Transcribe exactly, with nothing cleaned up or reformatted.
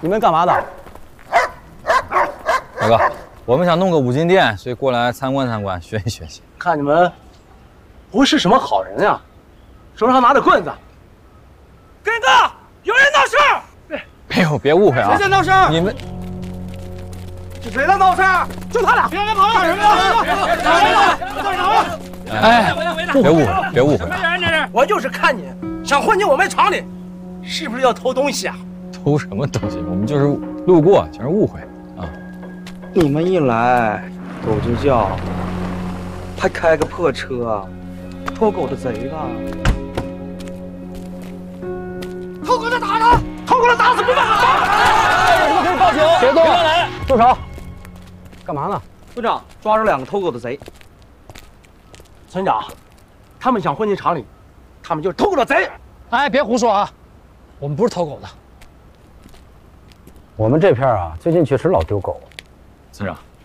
你们干嘛的？ 大哥，我们想弄个五金店，所以过来参观参观，学习学习。 看你们不是什么好人呀，手上拿着棍子。根哥，有人闹事儿！ 没有，别误会啊！ 谁在闹事儿？ 你们是谁在闹事儿？就他俩！别别跑！干什么呀？干啥呀？ 哎，别误会，别误会！ 我就是看你想混进我们厂里，是不是要偷东西啊？ 偷什么东西？我们就是路过，全是误会啊！ 你们一来狗就叫，还开个破车，偷狗的贼吧？ 偷狗的打他！偷狗的打死不放！ 我可以报警！别动！别乱来！住手！干嘛呢？ 队长，抓住两个偷狗的贼。 村长，他们想混进厂里，他们就是偷狗的贼。 哎，别胡说啊！我们不是偷狗的。我们这片啊，最近确实老丢狗。 村长，